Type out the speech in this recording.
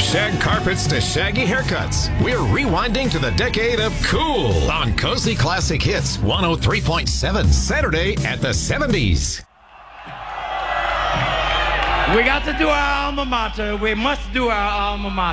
shag carpets to shaggy haircuts, we're rewinding to the decade of cool on Cozy Classic Hits 103.7, Saturday at the 70s. We got to do our alma mater. We must do our alma mater.